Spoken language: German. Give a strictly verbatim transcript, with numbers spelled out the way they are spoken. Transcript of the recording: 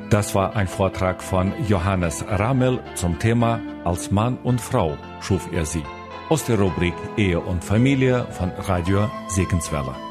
Das war ein Vortrag von Johannes Ramel zum Thema Als Mann und Frau schuf er sie. Aus der Rubrik Ehe und Familie von Radio Segenswelle.